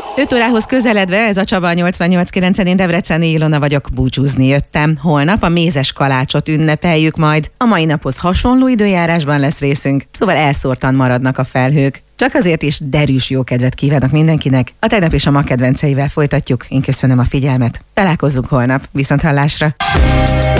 5 órához közeledve, ez a Csaba 88.9-en, én Debreceni Ilona vagyok, búcsúzni jöttem. Holnap a mézes kalácsot ünnepeljük majd. A mai naphoz hasonló időjárásban lesz részünk, szóval elszórtan maradnak a felhők. Csak azért is derűs jó kedvet kívánok mindenkinek. A tegnap és a ma kedvenceivel folytatjuk. Én köszönöm a figyelmet. Találkozzunk holnap. Viszonthallásra!